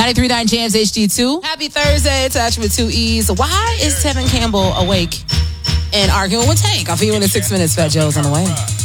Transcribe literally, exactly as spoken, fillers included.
ninety-three point nine Jams H D two. Happy Thursday, Touch with two E's. Why is Tevin Campbell awake and arguing with Tank? I'll see you in six minutes. Fat Joe's on the way.